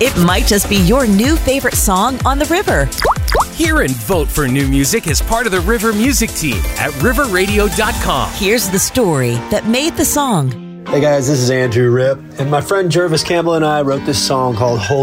It might just be your new favorite song on the river. Hear and vote for new music as part of the River Music Team at riverradio.com. Here's the story that made the song. Hey guys, this is Andrew Ripp, and my friend Jervis Campbell and I wrote this song called Hold